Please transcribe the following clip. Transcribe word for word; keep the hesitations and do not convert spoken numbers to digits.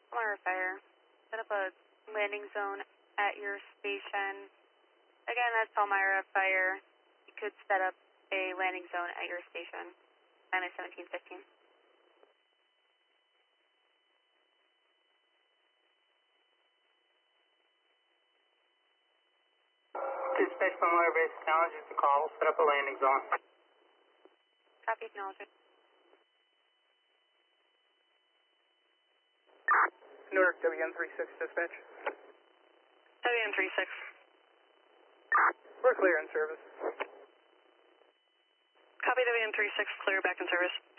Palmyra Fire, set up a landing zone at your station. Again, that's Palmyra Fire. You could set up a landing zone at your station. Minus seventeen fifteen. Dispatch Palmyra Base acknowledges the call. Set up a landing zone. Copy, acknowledgement. Newark W N three six dispatch. W N three six. We're clear in service. Copy W N three six, clear back in service.